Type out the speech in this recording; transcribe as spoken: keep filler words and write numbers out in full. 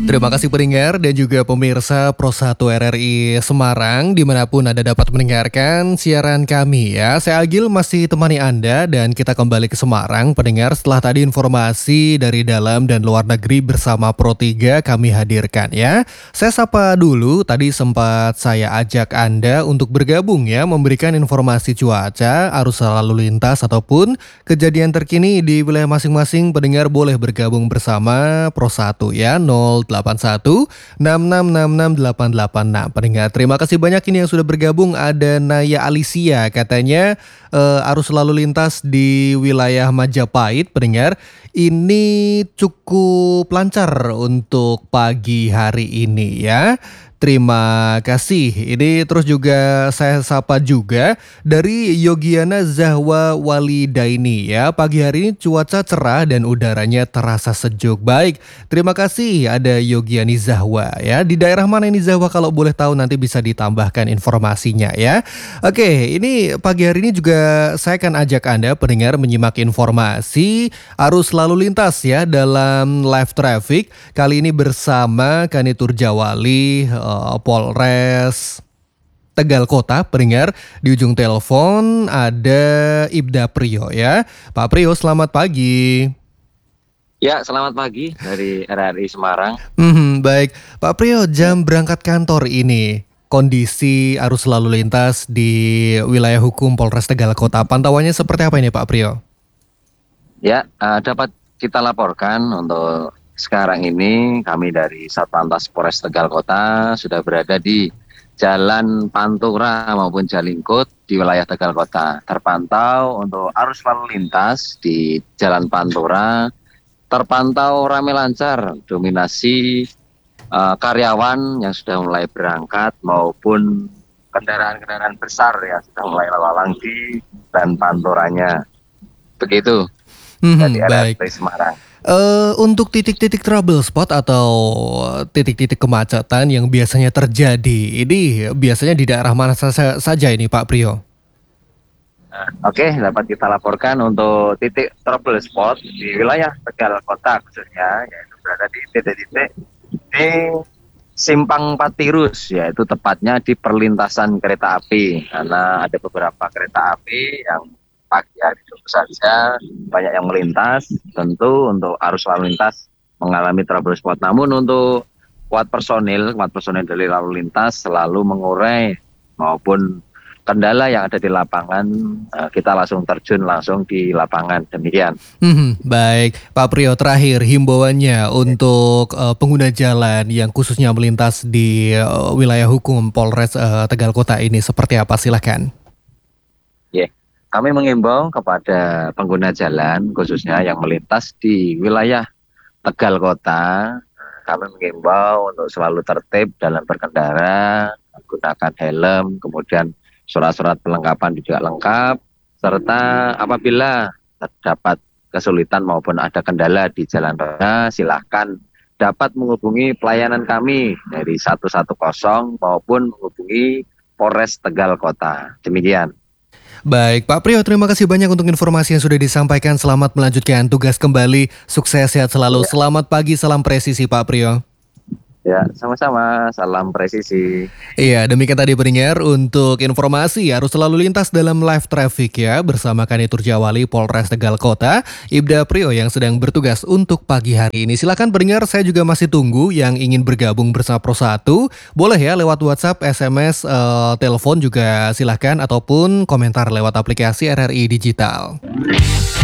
Terima kasih pendengar dan juga pemirsa Pro satu R R I Semarang dimanapun Anda dapat mendengarkan siaran kami ya. Saya Agil masih temani Anda dan kita kembali ke Semarang pendengar setelah tadi informasi dari dalam dan luar negeri bersama Pro tiga kami hadirkan ya. Saya sapa dulu, tadi sempat saya ajak Anda untuk bergabung ya memberikan informasi cuaca, arus lalu lintas ataupun kejadian terkini di wilayah masing-masing. Pendengar boleh bergabung bersama Pro satu ya nol delapan satu enam enam enam enam delapan delapan enam. Pendengar, terima kasih banyak ini yang sudah bergabung. Ada Naya Alicia katanya eh, arus lalu lintas di wilayah Majapahit pendengar ini cukup lancar untuk pagi hari ini ya. Terima kasih. Ini terus juga saya sapa juga dari Yogiana Zahwa Walidaini ya. Pagi hari ini cuaca cerah dan udaranya terasa sejuk. Baik, terima kasih ada Yogiani Zahwa ya. Di daerah mana ini Zahwa kalau boleh tahu nanti bisa ditambahkan informasinya ya. Oke, ini pagi hari ini juga saya akan ajak Anda pendengar menyimak informasi arus lalu lintas ya dalam live traffic. Kali ini bersama Kanitur Jawali Uh, Polres Tegal Kota pendengar. Di ujung telepon ada Ibda Priyo ya. Pak Priyo, selamat pagi. Ya, selamat pagi dari R R I Semarang. Hmm, baik, Pak Priyo, jam berangkat kantor ini kondisi arus lalu lintas di wilayah hukum Polres Tegal Kota, pantauannya seperti apa ini Pak Priyo? Ya, uh, dapat kita laporkan untuk sekarang ini kami dari Satlantas Polres Tegal Kota sudah berada di Jalan Pantura maupun Jalingkut di wilayah Tegal Kota. Terpantau untuk arus lalu lintas di Jalan Pantura terpantau ramai lancar, dominasi uh, karyawan yang sudah mulai berangkat maupun kendaraan-kendaraan besar yang sudah mulai lalu di Jalan Panturanya. Begitu Hmm, dari R R I baik. Semarang. Uh, untuk titik-titik trouble spot atau titik-titik kemacetan yang biasanya terjadi, ini biasanya di daerah mana sa- saja ini Pak Priyo? Oke, dapat kita laporkan untuk titik trouble spot di wilayah Tegal Kota khususnya, yaitu berada di titik-titik di Simpang Patirus, yaitu tepatnya di perlintasan kereta api, karena ada beberapa kereta api yang pagi hari itu saja banyak yang melintas. Tentu untuk arus lalu lintas mengalami trouble spot, namun untuk kuat personil kuat personil dari lalu lintas selalu mengurai maupun kendala yang ada di lapangan, kita langsung terjun langsung di lapangan. Demikian. Hmm, baik, Pak Priyo, terakhir himbauannya untuk uh, pengguna jalan yang khususnya melintas di uh, wilayah hukum Polres uh, Tegal Kota ini seperti apa? Silakan. Ya, yeah. Kami mengimbau kepada pengguna jalan khususnya yang melintas di wilayah Tegal Kota. Kami mengimbau untuk selalu tertib dalam berkendara, menggunakan helm, kemudian surat-surat pelengkapan juga lengkap, serta apabila terdapat kesulitan maupun ada kendala di jalan raya, silahkan dapat menghubungi pelayanan kami dari satu satu nol maupun menghubungi Polres Tegal Kota. Demikian. Baik, Pak Priyo, terima kasih banyak untuk informasi yang sudah disampaikan. Selamat melanjutkan tugas kembali. Sukses, sehat selalu. Ya. Selamat pagi, salam presisi Pak Priyo. Ya, sama-sama. Salam presisi. Iya, demikian tadi pendengar untuk informasi arus lalu lintas dalam live traffic ya bersama Kanitur Jawali Polres Tegal Kota, Ibda Priyo yang sedang bertugas untuk pagi hari ini. Silakan pendengar, saya juga masih tunggu yang ingin bergabung bersama Pro satu. Boleh ya lewat WhatsApp, S M S, uh, telepon juga silakan ataupun komentar lewat aplikasi R R I Digital.